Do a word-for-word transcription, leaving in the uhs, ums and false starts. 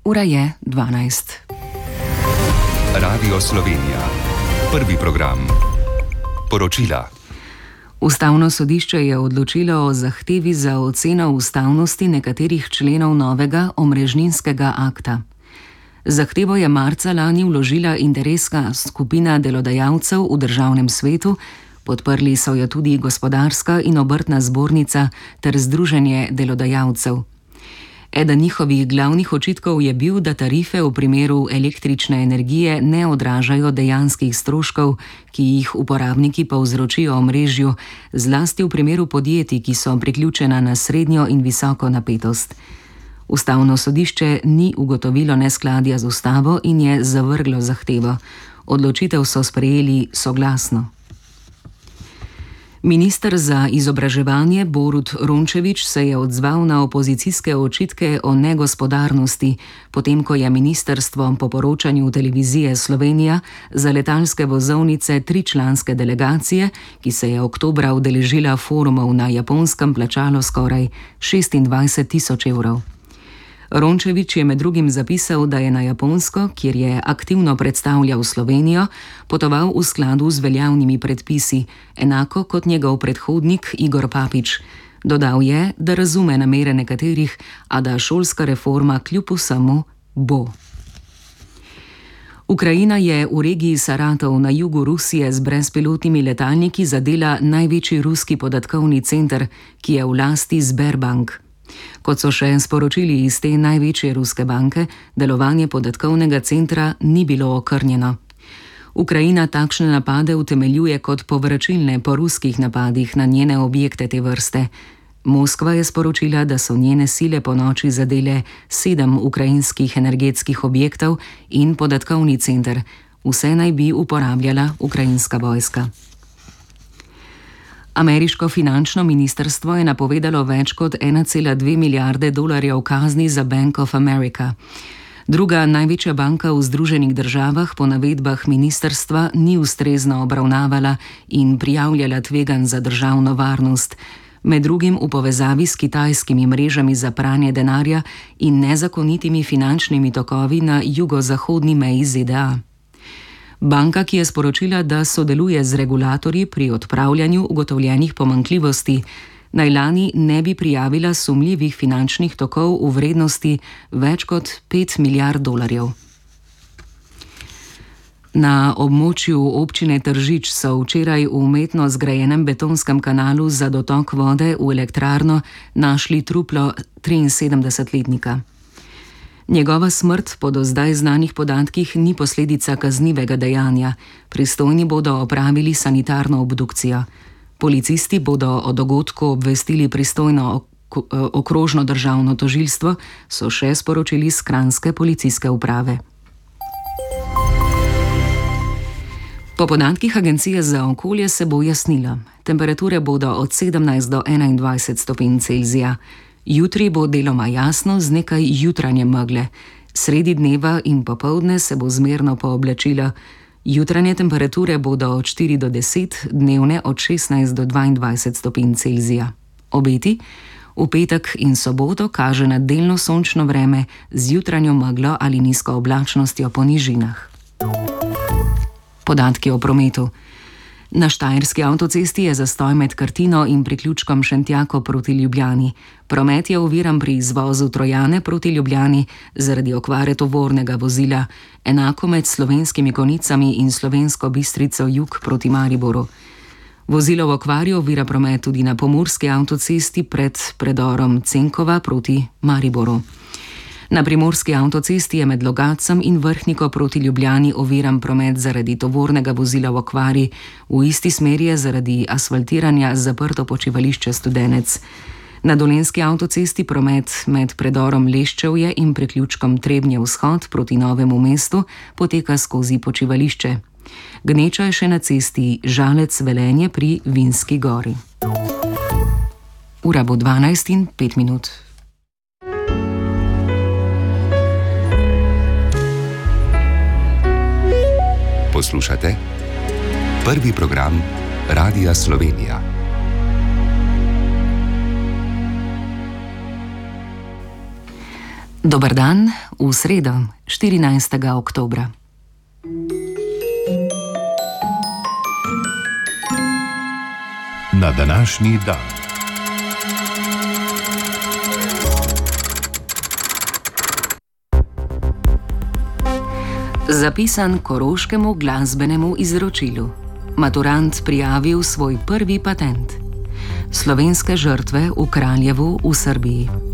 Ura je dvanajst. Radio Slovenija. Prvi program. Poročila. Ustavno sodišče je odločilo o zahtevi za oceno ustavnosti nekaterih členov novega omrežninskega akta. Zahtevo je marca lani vložila interesna skupina delodajalcev v državnem svetu, podprli so jo tudi Gospodarska in obrtna zbornica ter Združenje delodajalcev. Eden njihovih glavnih očitkov je bil, da tarife v primeru električne energije ne odražajo dejanskih stroškov, ki jih uporabniki povzročijo omrežju, zlasti v primeru podjetij, ki so priključena na srednjo in visoko napetost. Ustavno sodišče ni ugotovilo neskladja z ustavo in je zavrglo zahtevo. Odločitev so sprejeli soglasno. Minister za izobraževanje Borut Rončević se je odzval na opozicijske očitke o negospodarnosti, potem ko je ministrstvo po poročanju televizije Slovenija za letalske vozovnice tričlanske delegacije, ki se je oktobra udeležila forumov na Japonskem, plačalo skoraj šestindvajset tisoč evrov. Rončević je med drugim zapisal, da je na Japonsko, kjer je aktivno predstavljal Slovenijo, potoval v skladu z veljavnimi predpisi, enako kot njegov predhodnik Igor Papič. Dodal je, da razume namere nekaterih, a da šolska reforma kljub vsemu bo. Ukrajina je v regiji Saratov na jugu Rusije z brezpilotnimi letalniki zadela največji ruski podatkovni center, ki je v lasti Sberbank. Kot so še sporočili iz te največje ruske banke, delovanje podatkovnega centra ni bilo okrnjeno. Ukrajina takšne napade utemeljuje kot povračilne po ruskih napadih na njene objekte te vrste. Moskva je sporočila, da so njene sile po noči zadele sedem ukrajinskih energetskih objektov in podatkovni center. Vse naj bi uporabljala ukrajinska vojska. Ameriško finančno ministrstvo je napovedalo več kot ena cela dve milijarde dolarjev kazni za Bank of America. Druga največja banka v Združenih državah po navedbah ministrstva ni ustrezno obravnavala in prijavljala tveganj za državno varnost, med drugim v povezavi s kitajskimi mrežami za pranje denarja in nezakonitimi finančnimi tokovi na jugozahodni meji Z D A. Banka, ki je sporočila, da sodeluje z regulatorji pri odpravljanju ugotovljenih pomanjkljivosti, naj lani ne bi prijavila sumljivih finančnih tokov v vrednosti več kot pet milijard dolarjev. Na območju občine Tržič so včeraj v umetno zgrajenem betonskem kanalu za dotok vode v elektrarno našli truplo triinsedemdesetletnika. Njegova smrt po do zdaj znanih podatkih ni posledica kaznivega dejanja. Pristojni bodo opravili sanitarno obdukcijo. Policisti bodo o dogodku obvestili pristojno okrožno državno tožilstvo, so še sporočili s kranjske policijske uprave. Po podatkih Agencije za okolje se bo jasnilo. Temperature bodo od sedemnajst do enaindvajset stopinj Celzija. Jutri bo deloma jasno z nekaj jutranje megle. Sredi dneva in popoldne se bo zmerno pooblačilo. Jutranje temperature bodo od štiri do deset, dnevne od šestnajst do dvaindvajset stopinj Celzija. Obeti? V petek in soboto kaže na delno sončno vreme z jutranjo meglo ali nizko oblačnostjo po nižinah. Podatki o prometu. Na Štajerski avtocesti je zastoj med Krtino in priključkom Šentjako proti Ljubljani. Promet je oviran pri izvozu Trojane proti Ljubljani zaradi okvare tovornega vozila, enako med Slovenskimi Konicami in Slovensko Bistrico jug proti Mariboru. Vozilo v okvarju ovira promet tudi na Pomurski avtocesti pred predorom Cenkova proti Mariboru. Na Primorski avtocesti je med Logacem in Vrhniko proti Ljubljani oviran promet zaradi tovornega vozila v okvari, v isti smeri je zaradi asfaltiranja zaprto počivališče Studenec. Na Dolenjski avtocesti promet med predorom Leščevje in priključkom Trebnje vzhod proti Novemu mestu poteka skozi počivališče. Gneča je še na cesti Žalec-Velenje pri Vinski gori. Ura bo dvanajst in pet minut. Poslušate prvi program Radia Slovenija. Dober dan, v sredo, štirinajstega oktobra. Na današnji dan. Zapisan koroškemu glasbenemu izročilu. Maturant prijavil svoj prvi patent. Slovenske žrtve v Kraljevu v Srbiji.